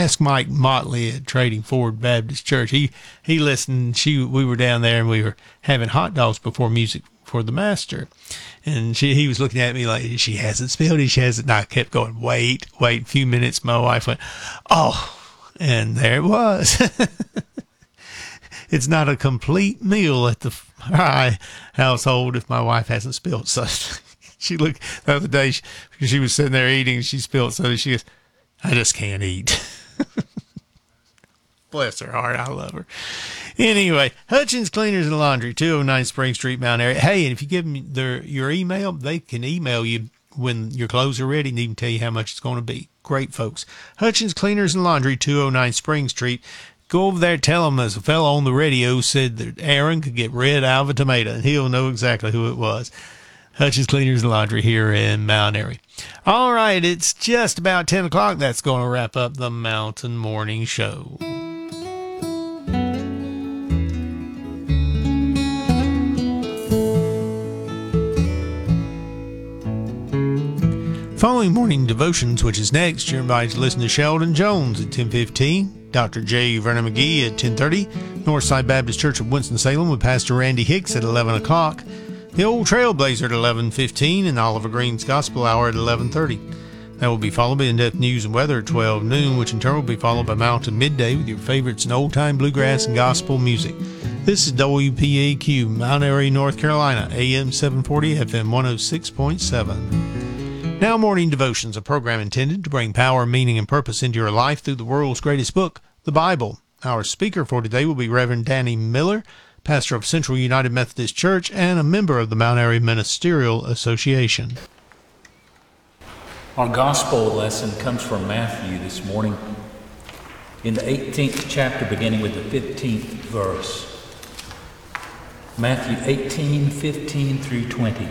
ask Mike Motley at Trading Forward Baptist Church. He listened. We were down there and we were having hot dogs before music for the master. And he was looking at me like, she hasn't spilled it, she hasn't. And I kept going, wait. A few minutes, my wife went, oh, and there it was. It's not a complete meal at the Fry household if my wife hasn't spilled. So she looked the other day, she was sitting there eating, and she spilled, so she goes, I just can't eat. Bless her heart, I love her. Anyway, Hutchins Cleaners and Laundry, 209 Spring Street, Mount Airy. Hey, and if you give them your email, they can email you when your clothes are ready and even tell you how much it's going to be. Great folks. Hutchins Cleaners and Laundry, 209 Spring Street. Go over there, tell them as a fellow on the radio said that Aaron could get red out of a tomato, and he'll know exactly who it was. Hutchins Cleaners and Laundry here in Mount Airy. All right, it's just about 10 o'clock. That's going to wrap up the Mountain Morning Show. Following morning devotions, which is next, you're invited to listen to Sheldon Jones at 10:15, Dr. J. Vernon McGee at 10:30, Northside Baptist Church of Winston-Salem with Pastor Randy Hicks at 11 o'clock, the Old Trailblazer at 11:15, and Oliver Green's Gospel Hour at 11:30. That will be followed by in-depth news and weather at 12 noon, which in turn will be followed by Mountain Midday with your favorites in old-time bluegrass and gospel music. This is WPAQ, Mount Airy, North Carolina, AM 740, FM 106.7. Now Morning Devotions, a program intended to bring power, meaning, and purpose into your life through the world's greatest book, the Bible. Our speaker for today will be Reverend Danny Miller, pastor of Central United Methodist Church and a member of the Mount Airy Ministerial Association. Our gospel lesson comes from Matthew this morning in the 18th chapter, beginning with the 15th verse. Matthew 18:15 through 20.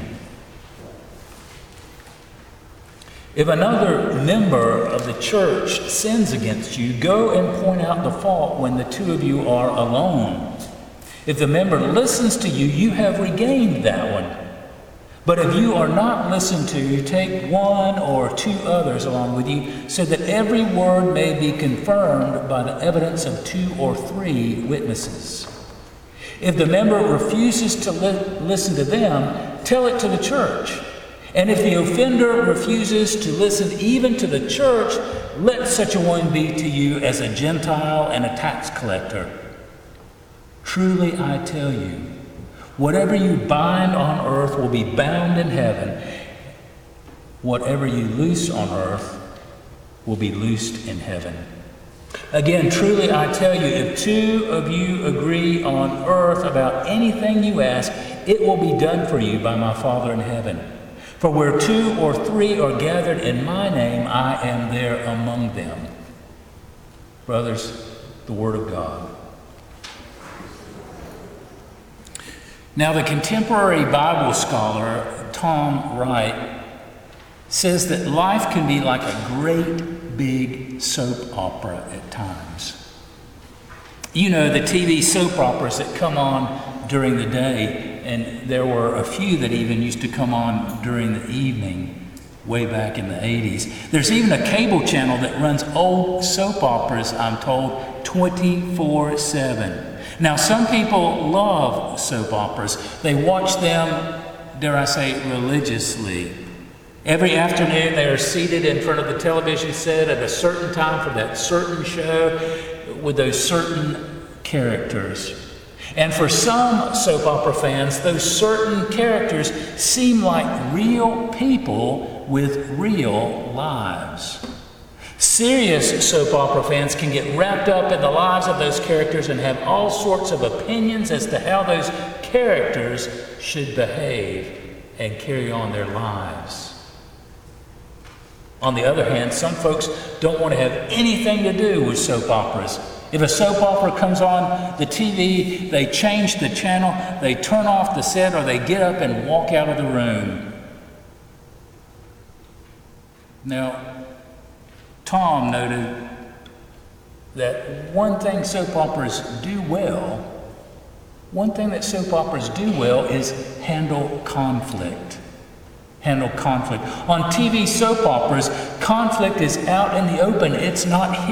If another member of the church sins against you, go and point out the fault when the two of you are alone. If the member listens to you, you have regained that one. But if you are not listened to, take one or two others along with you, so that every word may be confirmed by the evidence of 2 or 3 witnesses. If the member refuses to listen to them, tell it to the church. And if the offender refuses to listen even to the church, let such a one be to you as a Gentile and a tax collector. Truly I tell you, whatever you bind on earth will be bound in heaven. Whatever you loose on earth will be loosed in heaven. Again, truly I tell you, if 2 of you agree on earth about anything you ask, it will be done for you by my Father in heaven. For where 2 or 3 are gathered in my name, I am there among them. Brothers, the Word of God. Now, the contemporary Bible scholar, Tom Wright, says that life can be like a great big soap opera at times. You know, the TV soap operas that come on during the day, and there were a few that even used to come on during the evening, way back in the 80s. There's even a cable channel that runs old soap operas, I'm told, 24/7. Now, some people love soap operas. They watch them, dare I say, religiously. Every afternoon they are seated in front of the television set at a certain time for that certain show with those certain characters. And for some soap opera fans, those certain characters seem like real people with real lives. Serious soap opera fans can get wrapped up in the lives of those characters and have all sorts of opinions as to how those characters should behave and carry on their lives. On the other hand, some folks don't want to have anything to do with soap operas. If a soap opera comes on the TV, they change the channel, they turn off the set, or they get up and walk out of the room. Now, Tom noted that one thing that soap operas do well is handle conflict. On TV soap operas, conflict is out in the open. It's not hidden.